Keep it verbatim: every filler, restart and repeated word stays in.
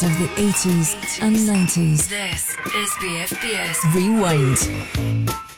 of the eighties and nineties. This is B F B S Rewind.